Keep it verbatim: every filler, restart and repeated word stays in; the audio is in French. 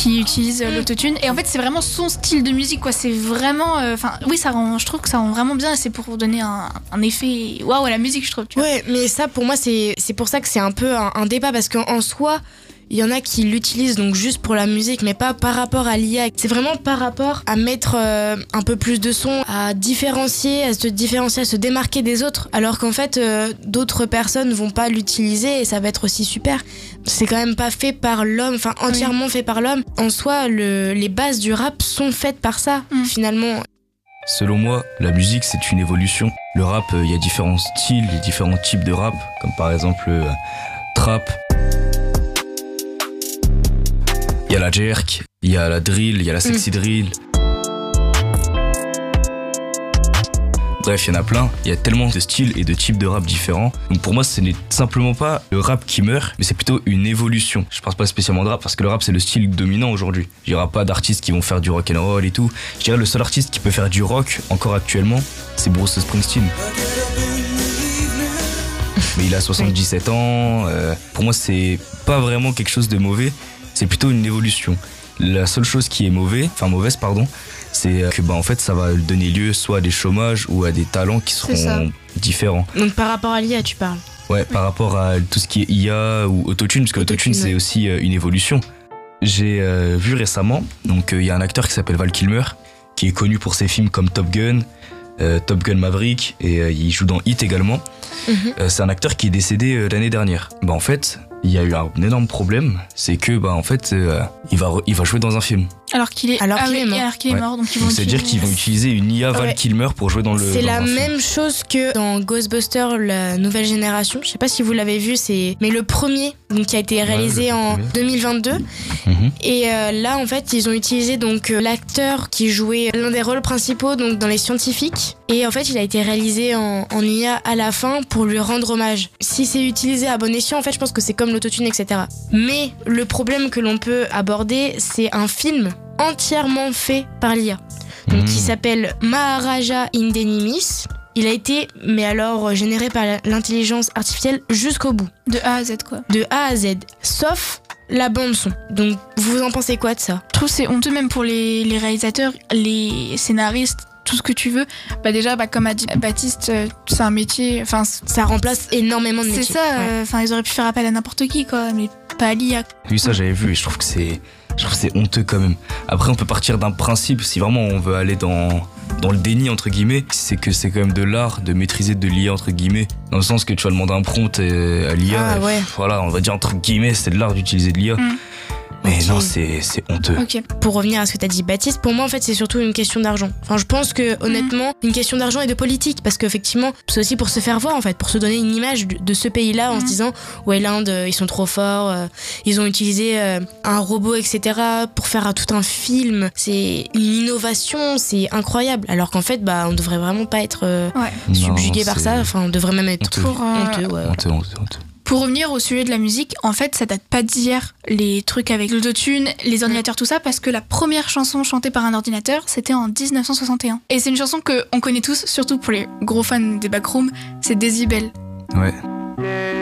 qui utilise euh, l'autotune. Et en fait, c'est vraiment son style de musique, quoi. C'est vraiment. Enfin, euh, oui, ça rend. Je trouve que ça rend vraiment bien. Et c'est pour donner un, un effet waouh à la musique, je trouve. Tu vois. Ouais, mais ça, pour moi, c'est c'est pour ça que c'est un peu un, un débat parce qu'en en soi. Il y en a qui l'utilisent donc juste pour la musique, mais pas par rapport à l'I A. C'est vraiment par rapport à mettre euh, un peu plus de son, à différencier, à se différencier, à se démarquer des autres. Alors qu'en fait, euh, d'autres personnes vont pas l'utiliser et ça va être aussi super. C'est quand même pas fait par l'homme, enfin entièrement oui. fait par l'homme. En soi, le, les bases du rap sont faites par ça, mmh. finalement. Selon moi, la musique, c'est une évolution. Le rap, il euh, y a différents styles, il y a différents types de rap, comme par exemple euh, trap. Il y a la jerk, il y a la drill, il y a la sexy mmh. drill. Bref, il y en a plein. Il y a tellement de styles et de types de rap différents. Donc pour moi, ce n'est simplement pas le rap qui meurt, mais c'est plutôt une évolution. Je parle pas spécialement de rap parce que le rap, c'est le style dominant aujourd'hui. Il n'y aura pas d'artistes qui vont faire du rock and roll et tout. Je dirais le seul artiste qui peut faire du rock encore actuellement, c'est Bruce Springsteen. Mais il a soixante-dix-sept ans. Euh, pour moi, c'est pas vraiment quelque chose de mauvais. C'est plutôt une évolution. La seule chose qui est mauvaise, enfin mauvaise pardon, c'est que bah en fait ça va donner lieu soit à des chômages ou à des talents qui seront différents. Donc par rapport à l'I A tu parles. Ouais, par rapport à tout ce qui est I A ou autotune, parce que l'autotune c'est aussi une évolution. J'ai euh, vu récemment, donc il euh, y a un acteur qui s'appelle Val Kilmer, qui est connu pour ses films comme Top Gun, euh, Top Gun Maverick, et euh, il joue dans Hit également. Mm-hmm. Euh, c'est un acteur qui est décédé euh, l'année dernière. Bah en fait, il y a eu un énorme problème, c'est que bah en fait euh, il va re- il va jouer dans un film. Alors qu'il est alors ah qu'il oui, est mort. Alors qu'il est ouais. mort, donc ils vont. Donc, c'est-à-dire qu'ils vont utiliser une I A Val ouais. Kilmer pour jouer dans le. C'est dans la un même film. chose que dans Ghostbusters, la nouvelle génération. Je sais pas si vous l'avez vu, c'est mais le premier, donc qui a été réalisé ouais, en premier. deux mille vingt-deux. Mm-hmm. Et euh, là, en fait, ils ont utilisé donc euh, l'acteur qui jouait l'un des rôles principaux, donc dans Les Scientifiques. Et en fait, il a été réalisé en, en I A à la fin pour lui rendre hommage. Si c'est utilisé à bon escient, en fait, je pense que c'est comme l'autotune, et cetera. Mais le problème que l'on peut aborder, c'est un film entièrement fait par l'I A, donc mmh. qui s'appelle Maharaja Indenimis. Il a été, mais alors, généré par l'intelligence artificielle jusqu'au bout. De A à Z, quoi. De A à Z, sauf la bande-son. Donc, vous en pensez quoi de ça ? Je trouve que c'est honteux même pour les, les réalisateurs, les scénaristes, tout ce que tu veux. Bah déjà, bah, comme a dit Baptiste, euh, c'est un métier... Enfin, ça remplace énormément de métiers. C'est ça, enfin, ouais. euh, ils auraient pu faire appel à n'importe qui, quoi, mais pas à l'I A. Oui, ça, j'avais vu et je trouve que c'est... Je trouve que c'est honteux quand même. Après, on peut partir d'un principe, si vraiment on veut aller dans, dans le déni, entre guillemets, c'est que c'est quand même de l'art de maîtriser de l'I A, entre guillemets. Dans le sens que tu vas demander un prompt à l'I A, ah, ouais. voilà, on va dire entre guillemets, c'est de l'art d'utiliser de l'I A. Mm. Mais okay. non, c'est, c'est honteux. Okay. Pour revenir à ce que t'as dit, Baptiste, pour moi, en fait, c'est surtout une question d'argent. Enfin, je pense que, honnêtement, mmh. une question d'argent et de politique. Parce qu'effectivement, c'est aussi pour se faire voir, en fait, pour se donner une image de ce pays-là en mmh. se disant, ouais, l'Inde, ils sont trop forts, euh, ils ont utilisé euh, un robot, et cetera, pour faire tout un film. C'est une innovation, c'est incroyable. Alors qu'en fait, bah, on devrait vraiment pas être euh, ouais. subjugué non, par ça. Enfin, on devrait même être honteux. Pour, euh, honteux, ouais. honteux, honteux, honteux. Pour revenir au sujet de la musique, en fait, ça date pas d'hier, les trucs avec l'autotune, les ordinateurs, tout ça, parce que la première chanson chantée par un ordinateur, c'était en dix-neuf cent soixante et un. Et c'est une chanson qu'on connaît tous, surtout pour les gros fans des Backrooms, c'est Decibel. Ouais.